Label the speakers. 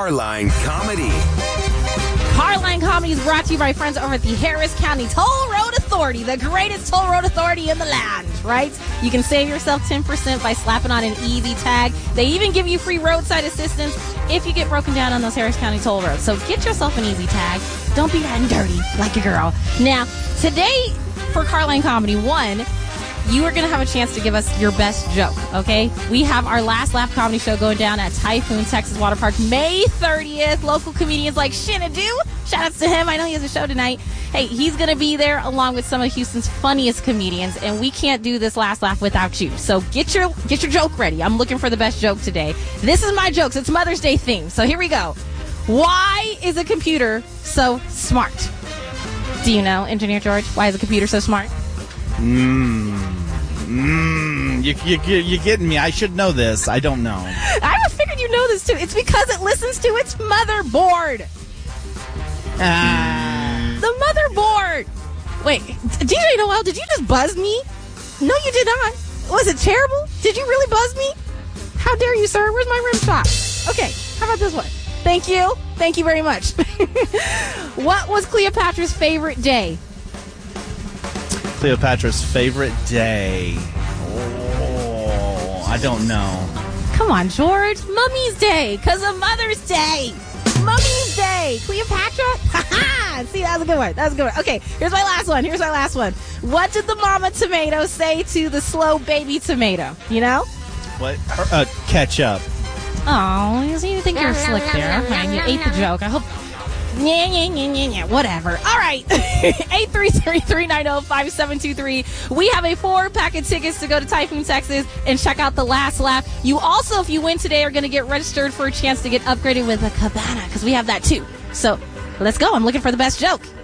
Speaker 1: Carline Comedy.
Speaker 2: Carline Comedy is brought to you by friends over at the Harris County Toll Road Authority, the greatest toll road authority in the land, right? You can save yourself 10% by slapping on an easy tag. They even give you free roadside assistance if you get broken down on those Harris County toll roads. So get yourself an easy tag. Don't be riding dirty like a girl. Now, today for Carline Comedy 1, you are going to have a chance to give us your best joke, okay? We have our Last Laugh comedy show going down at Typhoon Texas Water Park May 30th. Local comedians like Shinadu. Shout outs to him. I know he has a show tonight. Hey, he's going to be there along with some of Houston's funniest comedians, and we can't do this Last Laugh without you. So get your joke ready. I'm looking for the best joke today. This is my jokes. It's Mother's Day themed. So here we go. Why is a computer so smart? Do you know, Engineer George? Why is a computer so smart?
Speaker 3: You're getting me. I should know this. I don't know.
Speaker 2: I figured you know this too. It's because it listens to its motherboard. The motherboard. Wait, DJ Noel, did you just buzz me? No, you did not. Was it terrible? Did you really buzz me? How dare you, sir? Where's my rim shot? Okay, how about this one? Thank you. Thank you very much. What was Cleopatra's favorite day?
Speaker 3: Cleopatra's favorite day. Oh, I don't know.
Speaker 2: Come on, George. Mummy's Day, because of Mother's Day. Mummy's Day. Cleopatra? Ha-ha! See, that was a good one. Okay, here's my last one. What did the mama tomato say to the slow baby tomato? You know?
Speaker 3: What? Ketchup.
Speaker 2: Oh, you think you're slick there. Okay, you ate the joke. I hope... Yeah, whatever. All right. 833-390-5723. We have a 4-pack of tickets to go to Typhoon, Texas and check out the Last Laugh. You also, if you win today, are going to get registered for a chance to get upgraded with a cabana because we have that too. So let's go. I'm looking for the best joke.